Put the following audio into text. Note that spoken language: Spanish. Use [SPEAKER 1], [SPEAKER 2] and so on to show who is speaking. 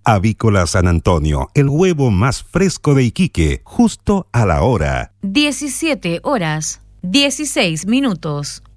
[SPEAKER 1] Avícola San Antonio, el huevo más fresco de Iquique, justo a la hora.
[SPEAKER 2] 17 horas, 16 minutos.